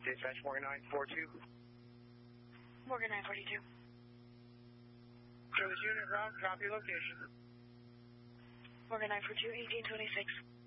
Dispatch Morgan 942. Morgan 942. Service unit route, copy location. Morgan 942, 1826.